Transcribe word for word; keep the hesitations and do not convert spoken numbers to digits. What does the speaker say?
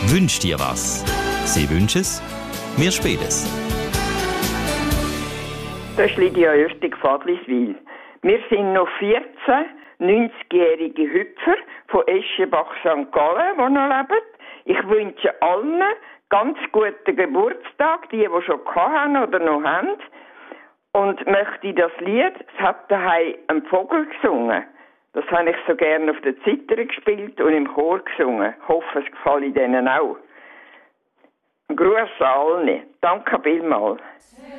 Wünsch dir was. Sie wünschen es, wir spielen es. Das ist Lydia Östig, Fadliswil. Wir sind noch vierzehn neunzigjährige Hüpfer von Eschenbach Sankt Gallen, die noch leben. Ich wünsche allen ganz guten Geburtstag, die, die schon hatten oder noch haben. Und möchte das Lied, es hat daheim ein Vogel gesungen. Das habe ich so gerne auf der Zither gespielt und im Chor gesungen. Ich hoffe, es gefällt Ihnen auch. Ein Gruß an alle. Danke vielmals.